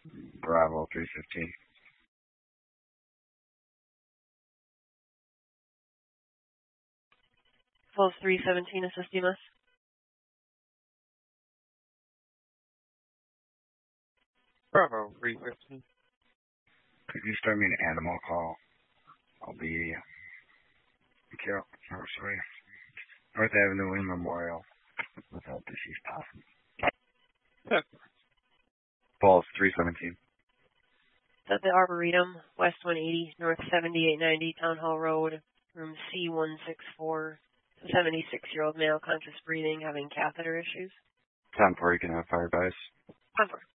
Bravo 315. Falls 317, assist EMS. Bravo 315. Could you start me an animal call? I'll be Carol. Oh, sorry. North Avenue in Memorial. Without deceased possum. Falls 317. At the Arboretum, West 180, North 7890, Town Hall Road, room C164. 76-year-old male, conscious breathing, having catheter issues. 10-4, you can have fire advice. 10-4.